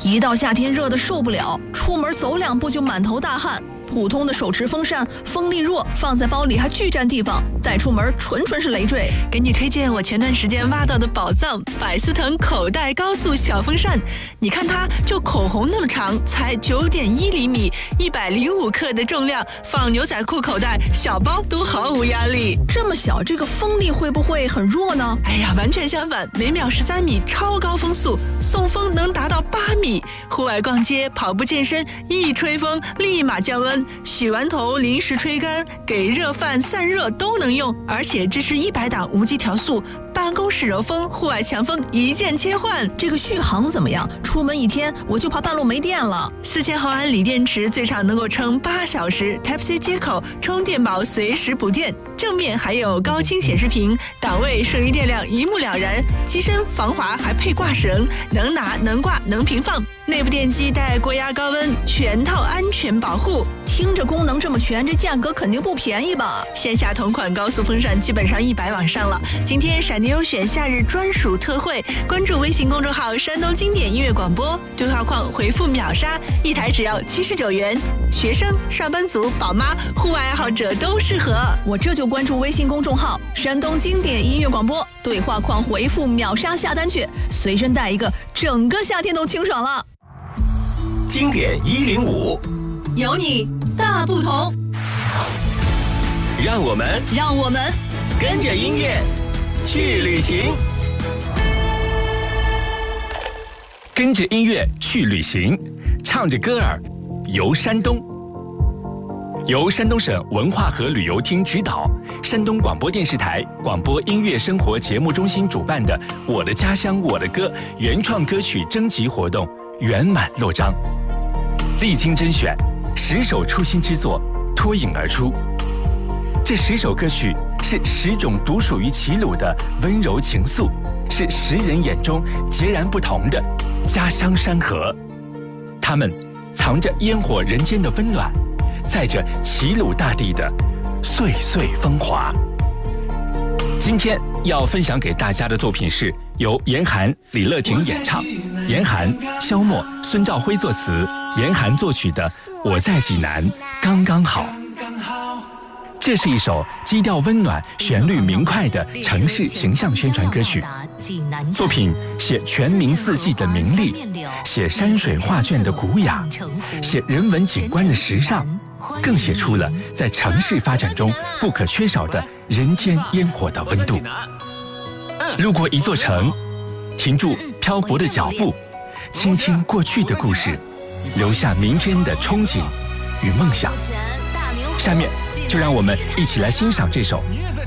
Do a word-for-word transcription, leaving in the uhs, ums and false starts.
一到夏天热得受不了，出门走两步就满头大汗。普通的手持风扇风力弱，放在包里还巨占地方，带出门纯纯是累赘。 给你推荐我前段时间挖到的宝藏——百思腾口袋高速小风扇。你看它就口红那么长，才九点一厘米，一百零五克的重量，放牛仔裤口袋、小包都毫无压力。 这么小，这个风力会不会很弱呢？ 哎呀，完全相反，每秒十三米超高风速，送风能达到八米。户外逛街、跑步健身，一吹风立马降温。洗完头临时吹干，给热饭散热都能用，而且支持一百档无级调速，办公室柔风，户外强风一键切换。 这个续航怎么样？出门一天我就怕半路没电了。 四千毫安锂电池最长能够撑八小时 ，Type C 接口充电宝随时补电，正面还有高清显示屏，档位、剩余电量一目了然，机身防滑还配挂绳，能拿能挂能平放。内部电机带过压高温，全套安全保护。 听着功能这么全，这价格肯定不便宜吧？ 线下同款高速风扇基本上一百往上了。今天闪电优选夏日专属特惠，关注微信公众号山东经典音乐广播，对话框回复秒杀，一台只要七十九元。学生、上班族、宝妈、户外爱好者都适合。 我这就关注微信公众号山东经典音乐广播，对话框回复秒杀下单去，随身带一个，整个夏天都清爽了。 经典一零五， 有你大不同。 让我们让我们跟着音乐去旅行， 跟着音乐去旅行，唱着歌儿游山东。由山东省文化和旅游厅指导，山东广播电视台广播音乐生活节目中心主办的《我的家乡我的歌》原创歌曲征集活动圆满落章，历经甄选，十首出新之作脱颖而出。这十首歌曲是十种独属于齐鲁的温柔情愫，是十人眼中截然不同的家乡山河。它们藏着烟火人间的温暖，载着齐鲁大地的岁岁风华。今天要分享给大家的作品是由严寒、李乐婷演唱，严寒、萧默、孙兆辉作词，严寒作曲的《我在济南刚刚好》。这是一首基调温暖、旋律明快的城市形象宣传歌曲。作品写全民四季的明丽，写山水画卷的古雅，写人文景观的时尚，更写出了在城市发展中不可缺少的人间烟火的温度。路过一座城，停住漂泊的脚步，倾听过去的故事，留下明天的憧憬与梦想。下面就让我们一起来欣赏这首